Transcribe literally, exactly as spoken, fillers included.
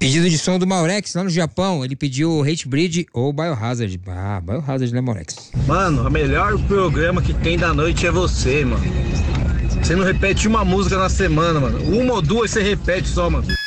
Pedido de som do Maurex lá no Japão. Ele pediu Hatebreed ou Biohazard. Ah, Biohazard, né, Maurex? Mano, o melhor programa que tem da noite é você, mano. Você não repete uma música na semana, mano. Uma ou duas você repete só, mano.